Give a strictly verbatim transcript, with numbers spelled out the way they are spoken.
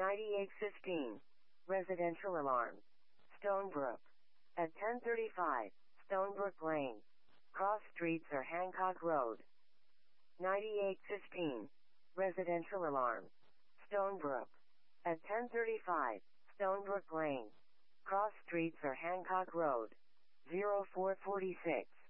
ninety-eight fifteen. Residential alarm. Stonebrook. At ten thirty-five, Stonebrook Lane. Cross streets or Hancock Road. ninety-eight fifteen. Residential alarm. Stonebrook. At ten thirty-five, Stonebrook Lane. Cross streets or Hancock Road. zero four four six.